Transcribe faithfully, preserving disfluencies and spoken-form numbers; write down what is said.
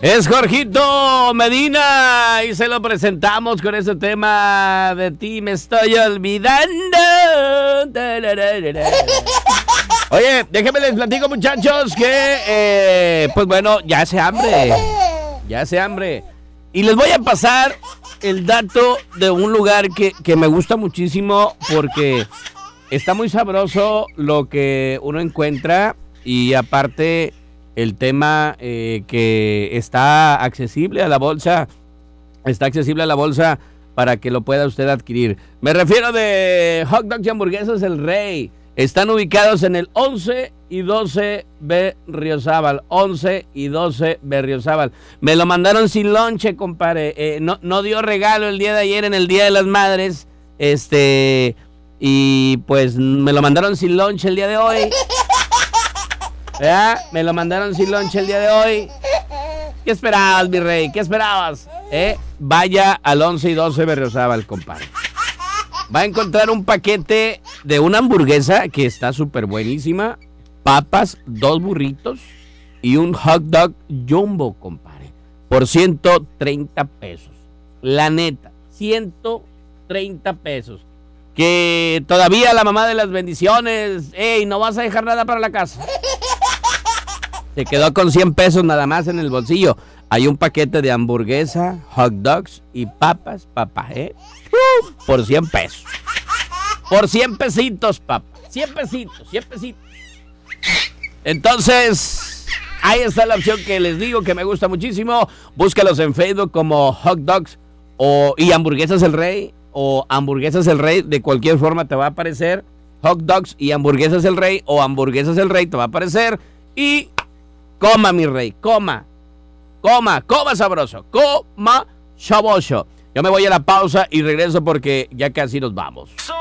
Es Jorgito Medina y se lo presentamos con ese tema de ti me estoy olvidando. Oye, déjenme les platico, muchachos, que eh, pues bueno, ya hace hambre, ya hace hambre. Y les voy a pasar el dato de un lugar que, que me gusta muchísimo porque está muy sabroso lo que uno encuentra y aparte el tema eh, que está accesible a la bolsa, está accesible a la bolsa para que lo pueda usted adquirir. Me refiero de Hot Dogs y Hamburguesas El Rey. Están ubicados en el once y doce Berriozábal. once y doce Berriozábal. Me lo mandaron sin lonche, compadre. Eh, no, no dio regalo el día de ayer en el Día de las Madres. Este, y pues me lo mandaron sin lonche el día de hoy. ¿Ya? Me lo mandaron sin lonche el día de hoy. ¿Qué esperabas, mi rey? ¿Qué esperabas? ¿Eh? Vaya al once y doce Berriozábal, compadre. Va a encontrar un paquete de una hamburguesa que está súper buenísima, papas, dos burritos y un hot dog jumbo, compadre, por ciento treinta pesos. La neta, ciento treinta pesos. Que todavía la mamá de las bendiciones, ey, no vas a dejar nada para la casa. Se quedó con cien pesos nada más en el bolsillo. Hay un paquete de hamburguesa, hot dogs y papas, papá, ¿eh? Por cien pesos. Por cien pesitos, papá. cien pesitos, cien pesitos. Entonces, ahí está la opción que les digo que me gusta muchísimo. Búscalos en Facebook como Hot Dogs o, y Hamburguesas El Rey o Hamburguesas El Rey. De cualquier forma te va a aparecer Hot Dogs y Hamburguesas El Rey o Hamburguesas El Rey te va a aparecer. Y coma, mi rey, coma. Coma, coma sabroso, coma sabroso. Yo me voy a la pausa y regreso porque ya casi nos vamos.